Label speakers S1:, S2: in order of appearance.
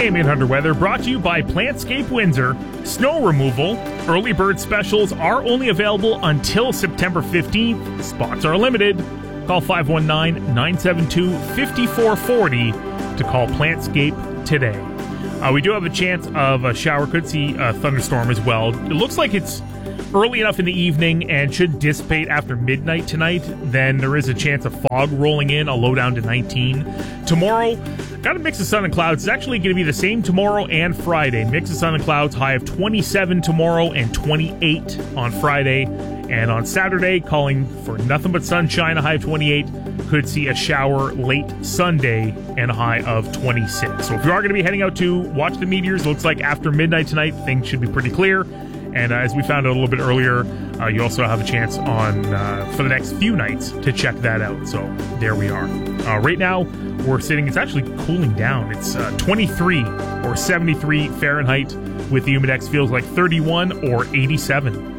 S1: AM 800 weather brought to you by Plantscape Windsor. Snow removal. Early bird specials are only available until September 15th. Spots are limited. Call 519-972-5440 to call Plantscape today. We do have a chance of a shower. Could see a thunderstorm as well. It looks like it's early enough in the evening and should dissipate after midnight tonight. Then there is a chance of fog rolling in, a low down to 19. Tomorrow, got a mix of sun and clouds. It's actually going to be the same tomorrow and Friday. Mix of sun and clouds, high of 27 tomorrow and 28 on Friday. And on Saturday, calling for nothing but sunshine, a high of 28. Could see a shower late Sunday and a high of 26. So if you are going to be heading out to watch the meteors, looks like after midnight tonight, things should be pretty clear. And as we found out a little bit earlier, you also have a chance on for the next few nights to check that out. So there we are. Right now, we're sitting, it's actually cooling down. It's 23 or 73 Fahrenheit with the Humidex. Feels like 31 or 87.